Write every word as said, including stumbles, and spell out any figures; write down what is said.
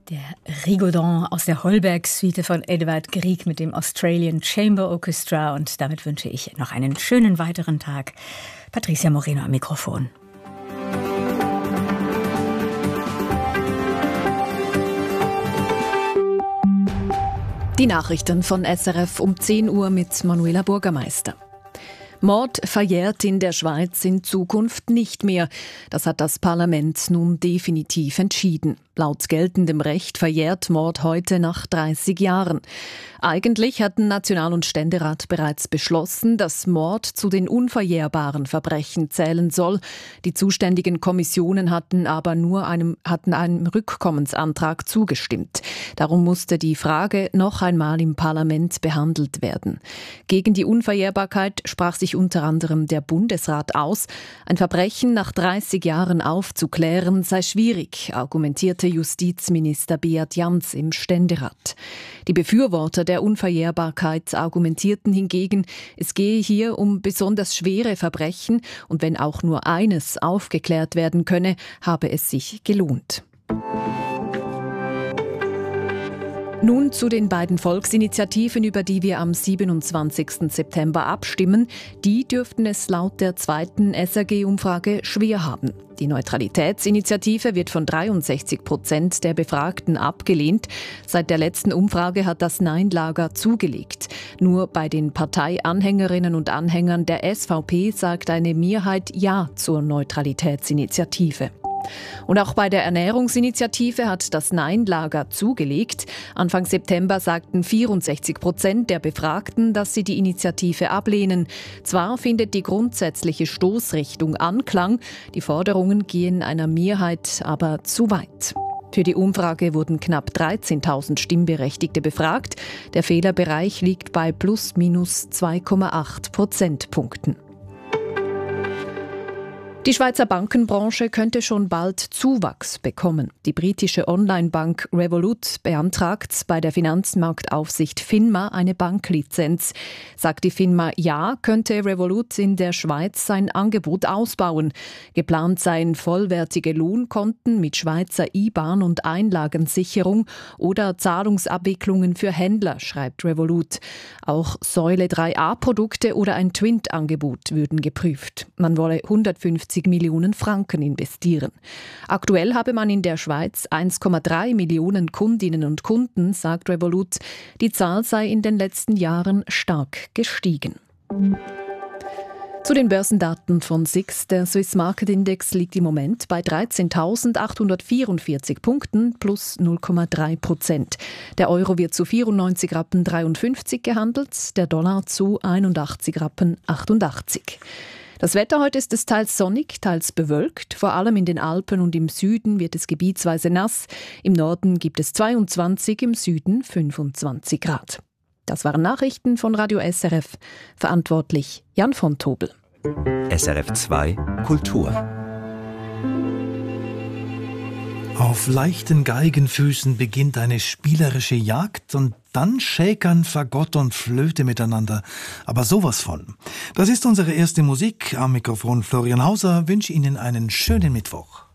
Der Rigodon aus der Holberg-Suite von Edvard Grieg mit dem Australian Chamber Orchestra. Und damit wünsche ich noch einen schönen weiteren Tag. Patricia Moreno am Mikrofon. Die Nachrichten von S R F um zehn Uhr mit Manuela Bürgermeister. Mord verjährt in der Schweiz in Zukunft nicht mehr. Das hat das Parlament nun definitiv entschieden. Laut geltendem Recht verjährt Mord heute nach dreißig Jahren. Eigentlich hatten National- und Ständerat bereits beschlossen, dass Mord zu den unverjährbaren Verbrechen zählen soll. Die zuständigen Kommissionen hatten aber nur einem, hatten einem Rückkommensantrag zugestimmt. Darum musste die Frage noch einmal im Parlament behandelt werden. Gegen die Unverjährbarkeit sprach sich unter anderem der Bundesrat aus. Ein Verbrechen nach dreißig Jahren aufzuklären sei schwierig, argumentierte Justizminister Beat Jans im Ständerat. Die Befürworter der Unverjährbarkeit argumentierten hingegen, es gehe hier um besonders schwere Verbrechen und wenn auch nur eines aufgeklärt werden könne, habe es sich gelohnt. Nun zu den beiden Volksinitiativen, über die wir am siebenundzwanzigsten September abstimmen. Die dürften es laut der zweiten S R G-Umfrage schwer haben. Die Neutralitätsinitiative wird von dreiundsechzig Prozent der Befragten abgelehnt. Seit der letzten Umfrage hat das Nein-Lager zugelegt. Nur bei den Parteianhängerinnen und Anhängern der S V P sagt eine Mehrheit Ja zur Neutralitätsinitiative. Und auch bei der Ernährungsinitiative hat das Nein-Lager zugelegt. Anfang September sagten vierundsechzig Prozent der Befragten, dass sie die Initiative ablehnen. Zwar findet die grundsätzliche Stoßrichtung Anklang, die Forderungen gehen einer Mehrheit aber zu weit. Für die Umfrage wurden knapp dreizehntausend Stimmberechtigte befragt. Der Fehlerbereich liegt bei plus minus zwei Komma acht Prozentpunkten. Die Schweizer Bankenbranche könnte schon bald Zuwachs bekommen. Die britische Online-Bank Revolut beantragt bei der Finanzmarktaufsicht FINMA eine Banklizenz. Sagt die FINMA ja, könnte Revolut in der Schweiz sein Angebot ausbauen. Geplant seien vollwertige Lohnkonten mit Schweizer I B A N und Einlagensicherung oder Zahlungsabwicklungen für Händler, schreibt Revolut. Auch Säule drei a Produkte oder ein Twint-Angebot würden geprüft. Man wolle hundertfünfzig Millionen Franken investieren. Aktuell habe man in der Schweiz eins Komma drei Millionen Kundinnen und Kunden, sagt Revolut. Die Zahl sei in den letzten Jahren stark gestiegen. Zu den Börsendaten von S I X. Der Swiss Market Index liegt im Moment bei dreizehntausendachthundertvierundvierzig Punkten plus null Komma drei Prozent. Der Euro wird zu vierundneunzig Rappen dreiundfünfzig gehandelt, der Dollar zu einundachtzig Rappen achtundachtzig. Das Wetter heute ist es teils sonnig, teils bewölkt. Vor allem in den Alpen und im Süden wird es gebietsweise nass. Im Norden gibt es zweiundzwanzig, im Süden fünfundzwanzig Grad. Das waren Nachrichten von Radio S R F. Verantwortlich Jan von Tobel. S R F zwei Kultur. Auf leichten Geigenfüßen beginnt eine spielerische Jagd und dann schäkern Fagott und Flöte miteinander. Aber sowas von. Das ist unsere erste Musik. Am Mikrofon Florian Hauser wünsche Ihnen einen schönen Mittwoch.